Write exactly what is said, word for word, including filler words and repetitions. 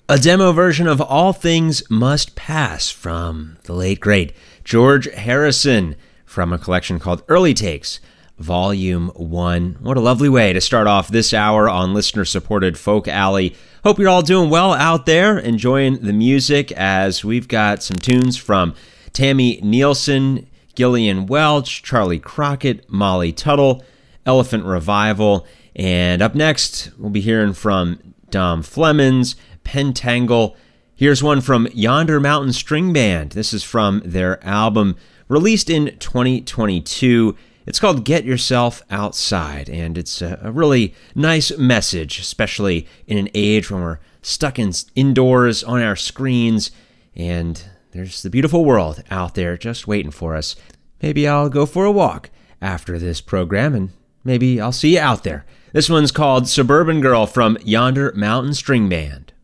A demo version of All Things Must Pass from the late, great George Harrison from a collection called Early Takes, Volume one. What a lovely way to start off this hour on listener-supported Folk Alley. Hope you're all doing well out there, enjoying the music as we've got some tunes from Tammy Nielsen, Gillian Welch, Charlie Crockett, Molly Tuttle, Elephant Revival, and up next we'll be hearing from Dom Flemons, Pentangle. Here's one from Yonder Mountain String Band. This is from their album released in twenty twenty-two. It's called Get Yourself Outside, and it's a, a really nice message, especially in an age when we're stuck in, indoors on our screens, and there's the beautiful world out there just waiting for us. Maybe I'll go for a walk after this program, and maybe I'll see you out there. This one's called Suburban Girl from Yonder Mountain String Band.